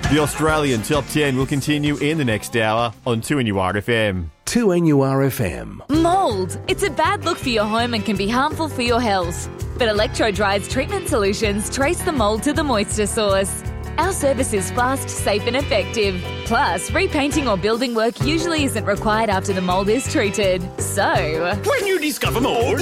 The Australian Top 10 will continue in the next hour on 2NURFM. 2NURFM. Mould. It's a bad look for your home and can be harmful for your health. But Electro-Dry's treatment solutions trace the mould to the moisture source. Our service is fast, safe and effective. Plus, repainting or building work usually isn't required after the mould is treated. So, When you discover mold,